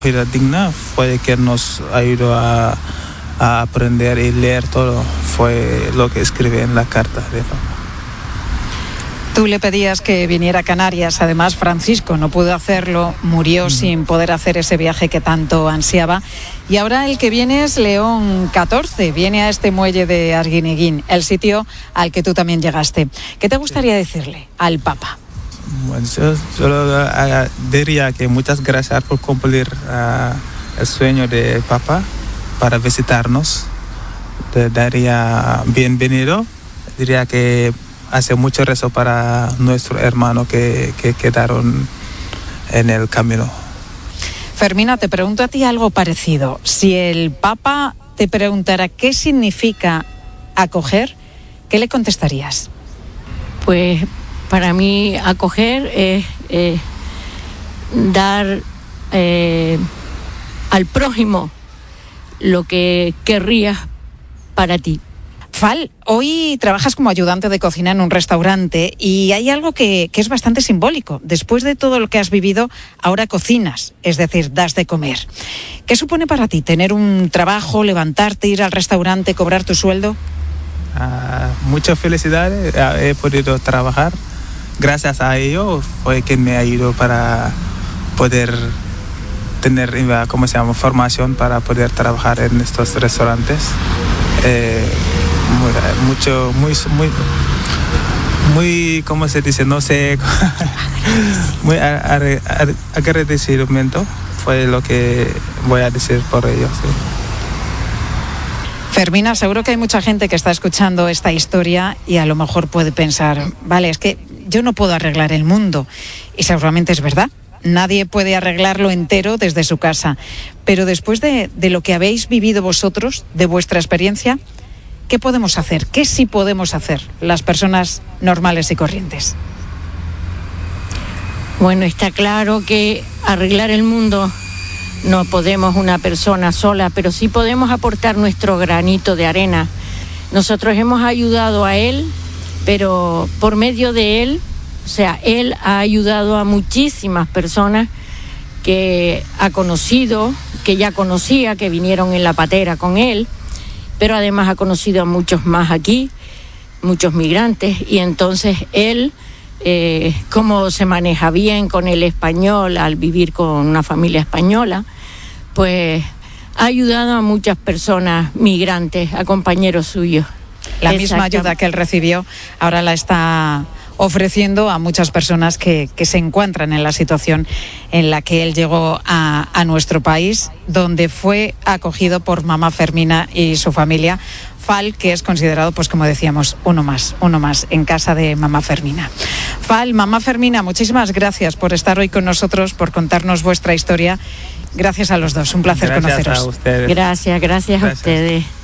Vida digna fue que nos ayudó a aprender y leer todo. Fue lo que escribí en la carta de papá. Tú le pedías que viniera a Canarias, además Francisco no pudo hacerlo, murió sin poder hacer ese viaje que tanto ansiaba. Y ahora el que viene es León XIV, viene a este muelle de Arguineguín, el sitio al que tú también llegaste. ¿Qué te gustaría decirle al Papa? Bueno, yo solo diría que muchas gracias por cumplir el sueño de papá para visitarnos. Te daría bienvenido, diría que hace mucho rezo para nuestros hermanos que quedaron en el camino. Fermina, te pregunto a ti algo parecido. Si el Papa te preguntara qué significa acoger, ¿qué le contestarías? Pues para mí acoger es dar al prójimo lo que querrías para ti. Fal, hoy trabajas como ayudante de cocina en un restaurante y hay algo que es bastante simbólico. Después de todo lo que has vivido, ahora cocinas, es decir, das de comer. ¿Qué supone para ti tener un trabajo, levantarte, ir al restaurante, cobrar tu sueldo? Muchas felicidades, he podido trabajar. Gracias a ello fue que me ayudó para poder tener, formación para poder trabajar en estos restaurantes. Muy, ¿cómo se dice? No sé, muy agradecimiento fue lo que voy a decir por ello. Sí. Fermina, seguro que hay mucha gente que está escuchando esta historia y a lo mejor puede pensar, vale, es que yo no puedo arreglar el mundo, y seguramente es verdad. Nadie puede arreglarlo entero desde su casa, pero después de lo que habéis vivido vosotros, de vuestra experiencia, ¿qué podemos hacer? ¿Qué sí podemos hacer las personas normales y corrientes? Bueno, está claro que arreglar el mundo no podemos una persona sola, pero sí podemos aportar nuestro granito de arena. Nosotros hemos ayudado a él, pero por medio de él, o sea, él ha ayudado a muchísimas personas que ha conocido, que ya conocía, que vinieron en la patera con él, pero además ha conocido a muchos más aquí, muchos migrantes, y entonces él, como se maneja bien con el español al vivir con una familia española, pues ha ayudado a muchas personas migrantes, a compañeros suyos. La misma ayuda que él recibió ahora la está ofreciendo a muchas personas que se encuentran en la situación en la que él llegó a nuestro país, donde fue acogido por mamá Fermina y su familia. Fal, que es considerado, pues como decíamos, uno más en casa de mamá Fermina. Fal, mamá Fermina, muchísimas gracias por estar hoy con nosotros, por contarnos vuestra historia. Gracias a los dos, un placer conoceros. Gracias a ustedes. Gracias a ustedes.